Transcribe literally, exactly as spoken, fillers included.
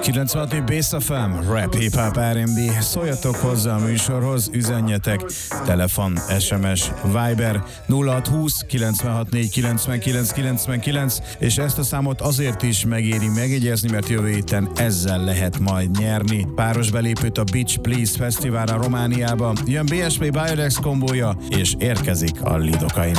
kilencvenhat Bass ef em, Rap, Hip Hop, er end bé. Szóljatok hozzá a műsorhoz, üzenjetek, telefon, es em es, Viber nulla hat húsz kilencvenhatnégy kilencvenkilenc kilencvenkilenc, és ezt a számot azért is megéri megjegyezni, mert jövő héten ezzel lehet majd nyerni páros belépőt a Beach Please Fesztiválra Romániába. Jön bé es pé Biodex kombója, és érkezik a Lidocaine.